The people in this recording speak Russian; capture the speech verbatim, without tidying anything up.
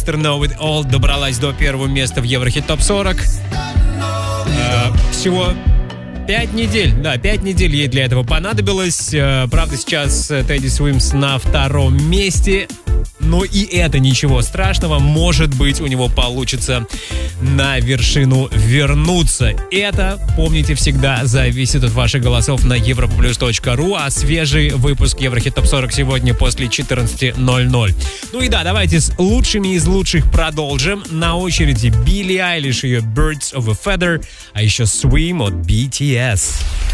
мистер Know It All добралась до первого места в Еврохит Топ сорок. Э, всего пять недель, да, пять недель ей для этого понадобилось. Э, правда, сейчас Тедди Свимс на втором месте. Но и это ничего страшного. Может быть, у него получится на вершину вернуться. Это, помните, всегда зависит от ваших голосов на европаплюс точка ру. А свежий выпуск Еврохит Топ сорок сегодня после четырнадцати ноль-ноль. Ну и да, давайте с лучшими из лучших продолжим. На очереди Билли Айлиш, ее Birds of a Feather, а еще Swim от би ти эс.